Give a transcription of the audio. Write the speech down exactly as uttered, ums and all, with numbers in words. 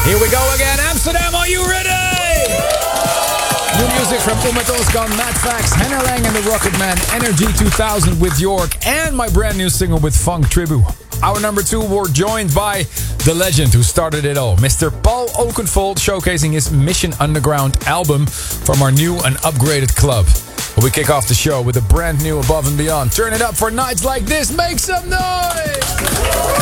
Here we go again. Amsterdam, are you ready? New music from Ummet Ozkan, Matt Fax, Hannah Lang and the Rocket Man, Energy two thousand with York, and my brand new single with Funk Tribu. Our number two, we're joined by the legend who started it all, Mister Paul Oakenfold, showcasing his Mission Underground album from our new and upgraded club. We kick off the show with a brand new Above and Beyond. Turn it up for nights like this. Make some noise!